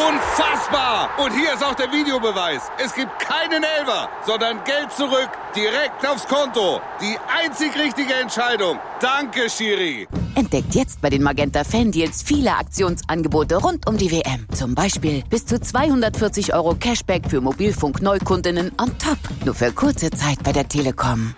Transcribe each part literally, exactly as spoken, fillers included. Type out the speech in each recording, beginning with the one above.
Unfassbar! Und hier ist auch der Videobeweis. Es gibt keinen Elfer, sondern Geld zurück, direkt aufs Konto. Die einzig richtige Entscheidung. Danke, Schiri. Entdeckt jetzt bei den Magenta Fan-Deals viele Aktionsangebote rund um die W M. Zum Beispiel bis zu zweihundertvierzig Euro Cashback für Mobilfunk-Neukundinnen on top. Nur für kurze Zeit bei der Telekom.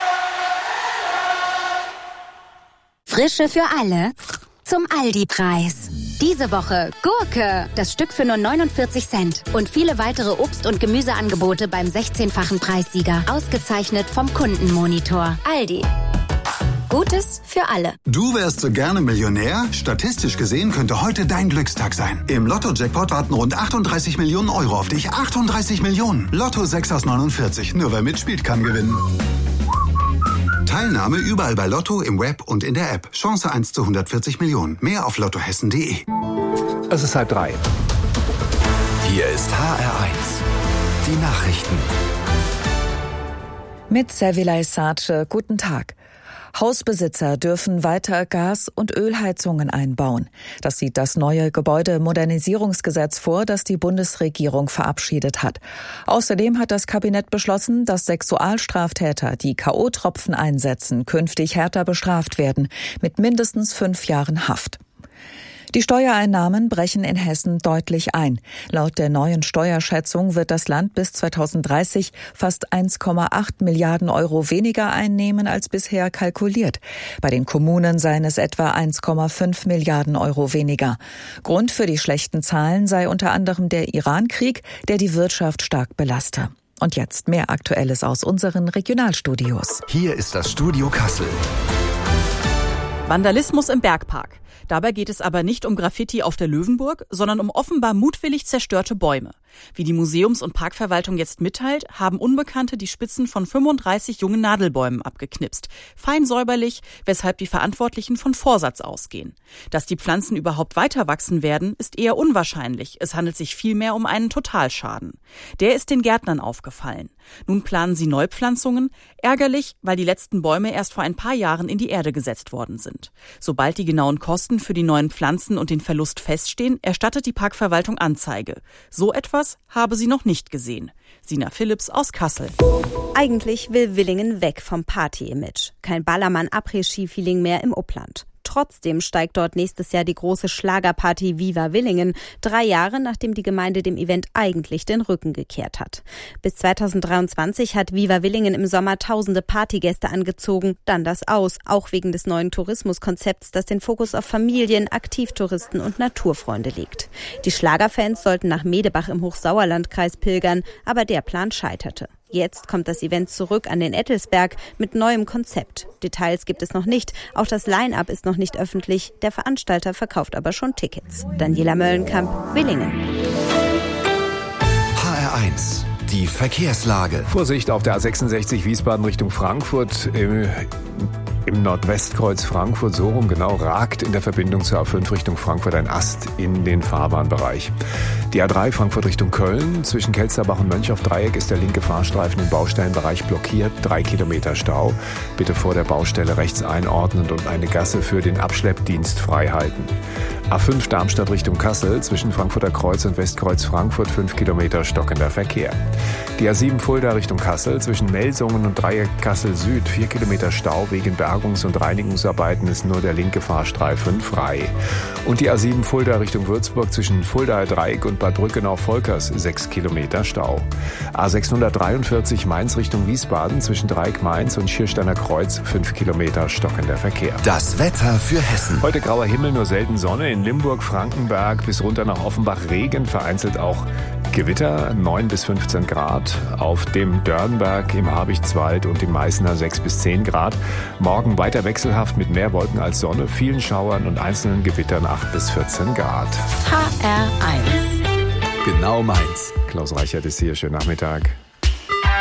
Frische für alle zum Aldi-Preis. Diese Woche Gurke, das Stück für nur neunundvierzig Cent. Und viele weitere Obst- und Gemüseangebote beim sechzehnfachen Preissieger. Ausgezeichnet vom Kundenmonitor. Aldi. Gutes für alle. Du wärst so gerne Millionär? Statistisch gesehen könnte heute dein Glückstag sein. Im Lotto-Jackpot warten rund achtunddreißig Millionen Euro auf dich. achtunddreißig Millionen. Lotto sechs aus neunundvierzig. Nur wer mitspielt, kann gewinnen. Teilnahme überall bei Lotto, im Web und in der App. Chance eins zu hundertvierzig Millionen. Mehr auf lottohessen punkt de. Es ist halb drei. Hier ist H R eins. Die Nachrichten. Mit Servilay Sace, guten Tag. Hausbesitzer dürfen weiter Gas- und Ölheizungen einbauen. Das sieht das neue Gebäudemodernisierungsgesetz vor, das die Bundesregierung verabschiedet hat. Außerdem hat das Kabinett beschlossen, dass Sexualstraftäter, die K O-Tropfen einsetzen, künftig härter bestraft werden, mit mindestens fünf Jahren Haft. Die Steuereinnahmen brechen in Hessen deutlich ein. Laut der neuen Steuerschätzung wird das Land bis zweitausenddreißig fast eins Komma acht Milliarden Euro weniger einnehmen als bisher kalkuliert. Bei den Kommunen seien es etwa eins Komma fünf Milliarden Euro weniger. Grund für die schlechten Zahlen sei unter anderem der Iran-Krieg, der die Wirtschaft stark belaste. Und jetzt mehr Aktuelles aus unseren Regionalstudios. Hier ist das Studio Kassel. Vandalismus im Bergpark. Dabei geht es aber nicht um Graffiti auf der Löwenburg, sondern um offenbar mutwillig zerstörte Bäume. Wie die Museums- und Parkverwaltung jetzt mitteilt, haben Unbekannte die Spitzen von fünfunddreißig jungen Nadelbäumen abgeknipst. Fein säuberlich, weshalb die Verantwortlichen von Vorsatz ausgehen. Dass die Pflanzen überhaupt weiter wachsen werden, ist eher unwahrscheinlich. Es handelt sich vielmehr um einen Totalschaden. Der ist den Gärtnern aufgefallen. Nun planen sie Neupflanzungen. Ärgerlich, weil die letzten Bäume erst vor ein paar Jahren in die Erde gesetzt worden sind. Sobald die genauen Kosten für die neuen Pflanzen und den Verlust feststehen, erstattet die Parkverwaltung Anzeige. So etwas habe sie noch nicht gesehen. Sina Philipps aus Kassel. Eigentlich will Willingen weg vom Party-Image. Kein Ballermann-Après-Ski-Feeling mehr im Upland. Trotzdem steigt dort nächstes Jahr die große Schlagerparty Viva Willingen, drei Jahre nachdem die Gemeinde dem Event eigentlich den Rücken gekehrt hat. Bis zweitausenddreiundzwanzig hat Viva Willingen im Sommer tausende Partygäste angezogen, dann das Aus, auch wegen des neuen Tourismuskonzepts, das den Fokus auf Familien, Aktivtouristen und Naturfreunde legt. Die Schlagerfans sollten nach Medebach im Hochsauerlandkreis pilgern, aber der Plan scheiterte. Jetzt kommt das Event zurück an den Ettelsberg mit neuem Konzept. Details gibt es noch nicht, auch das Line-Up ist noch nicht öffentlich. Der Veranstalter verkauft aber schon Tickets. Daniela Möllenkamp, Willingen. H R eins. Die Verkehrslage. Vorsicht auf der A sechsundsechzig Wiesbaden Richtung Frankfurt. Im, im Nordwestkreuz Frankfurt, so rum genau, ragt in der Verbindung zur A fünf Richtung Frankfurt ein Ast in den Fahrbahnbereich. Die A drei Frankfurt Richtung Köln. Zwischen Kelsterbach und Mönchaufdreieck ist der linke Fahrstreifen im Baustellenbereich blockiert. Drei Kilometer Stau. Bitte vor der Baustelle rechts einordnen und eine Gasse für den Abschleppdienst freihalten. A fünf Darmstadt Richtung Kassel. Zwischen Frankfurter Kreuz und Westkreuz Frankfurt fünf Kilometer stockender Verkehr. Die A sieben Fulda Richtung Kassel. Zwischen Melsungen und Dreieck Kassel Süd vier Kilometer Stau. Wegen Bergungs- und Reinigungsarbeiten ist nur der linke Fahrstreifen frei. Und die A sieben Fulda Richtung Würzburg zwischen Fuldaer Dreieck und Bad Brückenau-Volkers sechs Kilometer Stau. A sechshundertdreiundvierzig Mainz Richtung Wiesbaden zwischen Dreieck Mainz und Schiersteiner Kreuz fünf Kilometer stockender Verkehr. Das Wetter für Hessen. Heute grauer Himmel, nur selten Sonne. In Limburg, Frankenberg bis runter nach Offenbach Regen, vereinzelt auch Gewitter, neun bis fünfzehn Grad. Auf dem Dörnberg, im Habichtswald und im Meißner sechs bis zehn Grad. Morgen weiter wechselhaft mit mehr Wolken als Sonne, vielen Schauern und einzelnen Gewittern acht bis vierzehn Grad. H R eins. Genau meins. Klaus Reichert ist hier. Schönen Nachmittag.